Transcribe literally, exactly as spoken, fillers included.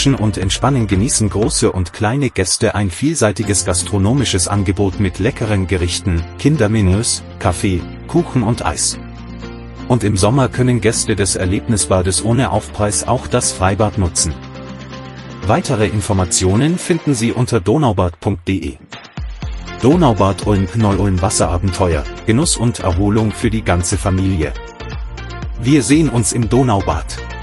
Duschen und Entspannen genießen große und kleine Gäste ein vielseitiges gastronomisches Angebot mit leckeren Gerichten, Kindermenüs, Kaffee, Kuchen und Eis. Und im Sommer können Gäste des Erlebnisbades ohne Aufpreis auch das Freibad nutzen. Weitere Informationen finden Sie unter donaubad punkt de. Donaubad Ulm Knoll-Ulm Wasserabenteuer, Genuss und Erholung für die ganze Familie. Wir sehen uns im Donaubad.